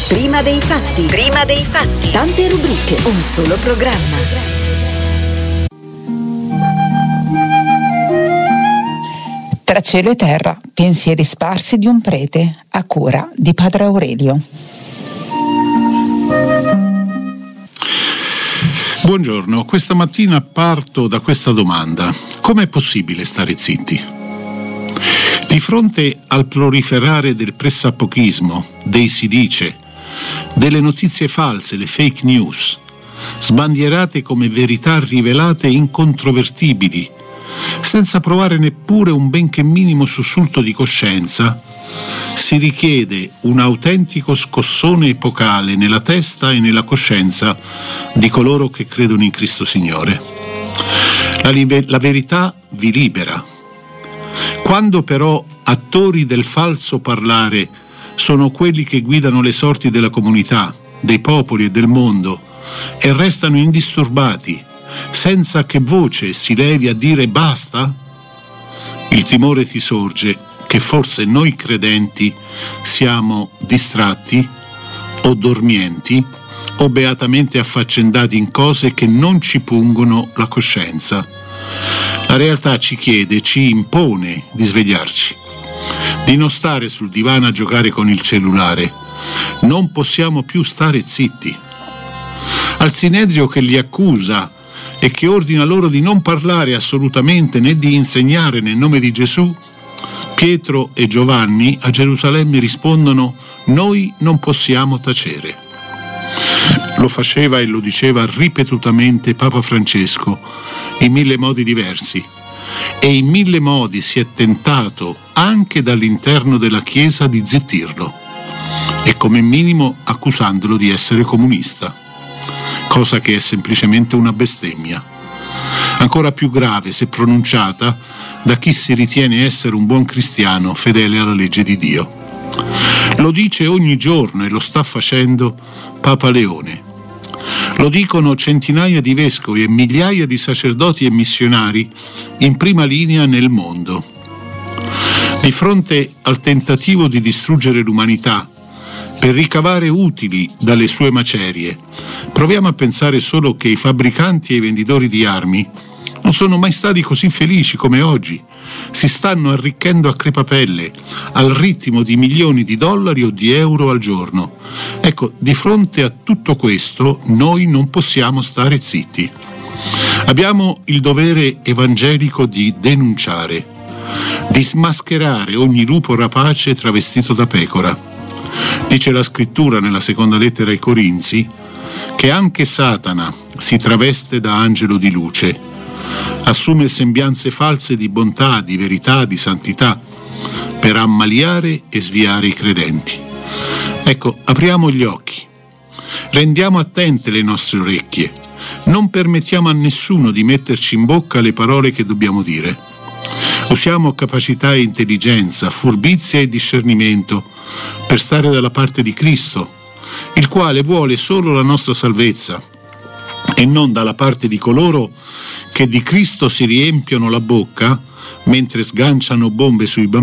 Prima dei fatti. Prima dei fatti. Tante rubriche, un solo programma. Tra cielo e terra, pensieri sparsi di un prete, a cura di Padre Aurelio. Buongiorno, questa mattina parto da questa domanda: com'è possibile stare zitti? Di fronte al proliferare del pressappochismo, dei si dice, delle notizie false, le fake news, sbandierate come verità rivelate e incontrovertibili, senza provare neppure un benché minimo sussulto di coscienza, si richiede un autentico scossone epocale nella testa e nella coscienza di coloro che credono in Cristo Signore. La verità vi libera. Quando però attori del falso parlare sono quelli che guidano le sorti della comunità, dei popoli e del mondo, e restano indisturbati, senza che voce si levi a dire basta, il timore ti sorge che forse noi credenti siamo distratti o dormienti o beatamente affaccendati in cose che non ci pungono la coscienza. La realtà ci chiede, ci impone di svegliarci, di non stare sul divano a giocare con il cellulare. Non possiamo più stare zitti. Al Sinedrio che li accusa e che ordina loro di non parlare assolutamente né di insegnare nel nome di Gesù, Pietro e Giovanni a Gerusalemme rispondono: noi non possiamo tacere. Lo faceva e lo diceva ripetutamente Papa Francesco in 1000 modi diversi, e in 1000 modi si è tentato anche dall'interno della Chiesa di zittirlo, e come minimo accusandolo di essere comunista, cosa che è semplicemente una bestemmia, ancora più grave se pronunciata da chi si ritiene essere un buon cristiano fedele alla legge di Dio. Lo dice ogni giorno, e lo sta facendo, Papa Leone. Lo dicono centinaia di vescovi e migliaia di sacerdoti e missionari in prima linea nel mondo. Di fronte al tentativo di distruggere l'umanità per ricavare utili dalle sue macerie, proviamo a pensare solo che i fabbricanti e i venditori di armi non sono mai stati così felici come oggi. Si stanno arricchendo a crepapelle al ritmo di milioni di dollari o di euro al giorno. Ecco, di fronte a tutto questo noi non possiamo stare zitti. Abbiamo il dovere evangelico di denunciare, di smascherare ogni lupo rapace travestito da pecora. Dice la scrittura nella seconda lettera ai Corinzi che anche Satana si traveste da angelo di luce, assume sembianze false di bontà, di verità, di santità, per ammaliare e sviare i credenti. Ecco, apriamo gli occhi, rendiamo attente le nostre orecchie, non permettiamo a nessuno di metterci in bocca le parole che dobbiamo dire. Usiamo capacità e intelligenza, furbizia e discernimento per stare dalla parte di Cristo, il quale vuole solo la nostra salvezza, e non dalla parte di coloro che di Cristo si riempiono la bocca mentre sganciano bombe sui bambini